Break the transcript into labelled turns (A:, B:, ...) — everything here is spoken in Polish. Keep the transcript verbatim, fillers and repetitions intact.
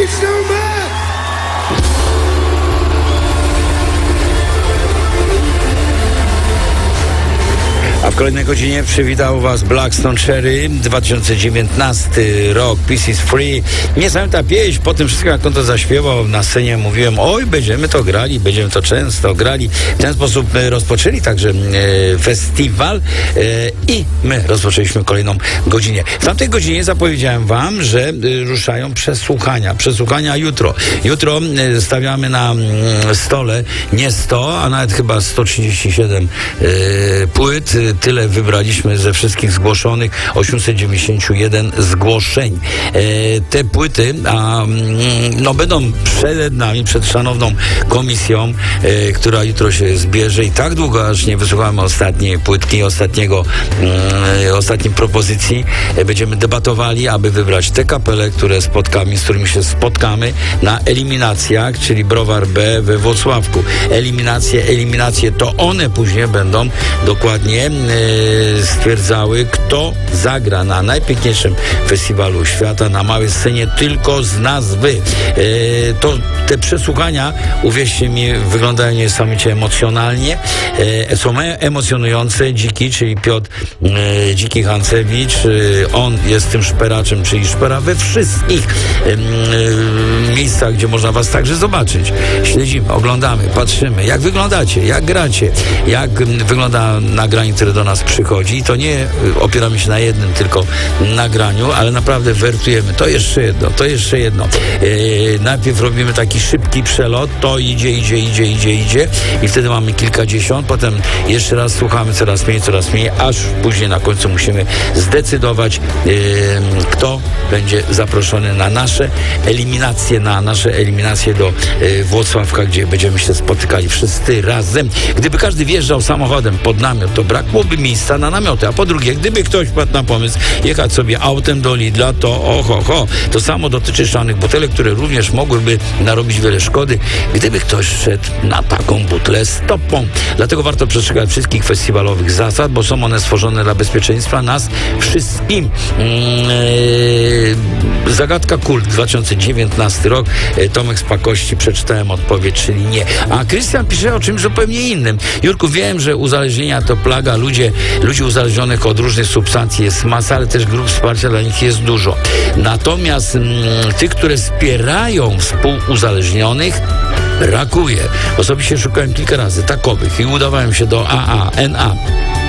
A: Magic Snowman!
B: A w kolejnej godzinie przywitał Was Blackstone Cherry, dwa tysiące dziewiętnasty rok, Peace is Free. Niesamowita pieśń, po tym wszystkim jak on to zaśpiewał na scenie, mówiłem, oj, będziemy to grali, będziemy to często grali. W ten sposób rozpoczęli także e, festiwal e, i my rozpoczęliśmy kolejną godzinę. W tamtej godzinie zapowiedziałem Wam, że e, ruszają przesłuchania. Przesłuchania jutro. Jutro e, stawiamy na m, stole nie sto, a nawet chyba sto trzydzieści siedem e, płyt. Tyle wybraliśmy ze wszystkich zgłoszonych, osiemset dziewięćdziesiąt jeden zgłoszeń. E, te płyty a, no, będą przed nami, przed szanowną komisją, e, która jutro się zbierze i tak długo, aż nie wysłuchamy ostatniej płytki, ostatniego, e, ostatniej propozycji. E, będziemy debatowali, aby wybrać te kapele, które spotkamy, z którymi się spotkamy na eliminacjach, czyli Browar B we Włocławku. Eliminacje, eliminacje, to one później będą dokładnie stwierdzały, kto zagra na najpiękniejszym festiwalu świata, na małej scenie tylko z nazwy. E, to te przesłuchania, uwierzcie mi, wyglądają niesamowicie emocjonalnie. E, są emocjonujące. Dziki, czyli Piotr e, Dziki Hancewicz, e, on jest tym szperaczem, czyli szpera we wszystkich e, e, miejscach, gdzie można Was także zobaczyć. Śledzimy, oglądamy, patrzymy, jak wyglądacie, jak gracie, jak wygląda nagranie, które do nas przychodzi. I to nie opieramy się na jednym tylko nagraniu, ale naprawdę wertujemy. To jeszcze jedno, to jeszcze jedno. Yy, najpierw robimy taki szybki przelot, to idzie, idzie, idzie, idzie, idzie i wtedy mamy kilkadziesiąt, potem jeszcze raz słuchamy coraz mniej, coraz mniej, aż później na końcu musimy zdecydować, yy, kto będzie zaproszony na nasze eliminacje, na nasze eliminacje do yy, Włocławka, gdzie będziemy się spotykali wszyscy razem. Gdyby każdy wjeżdżał samochodem pod namiot, to brakłoby miejsca na namioty, a po drugie, gdyby ktoś wpadł na pomysł jechać sobie autem do Lidla, to oho, ho, to samo dotyczy szklanych butelek, które również mogłyby narobić wiele szkody, gdyby ktoś szedł na taką butlę stopą. Dlatego warto przestrzegać wszystkich festiwalowych zasad, bo są one stworzone dla bezpieczeństwa nas wszystkim. Eee, Zagadka Kult, dwa tysiące dziewiętnasty rok, Tomek z Pakości, przeczytałem odpowiedź, czyli nie. A Krystian pisze o czymś zupełnie innym. Jurku, wiem, że uzależnienia to plaga, ludzie, ludzi uzależnionych od różnych substancji jest masa, ale też grup wsparcia dla nich jest dużo. Natomiast mm, tych, które wspierają współuzależnionych, brakuje. Osobiście szukałem kilka razy takowych i udawałem się do A A, N A.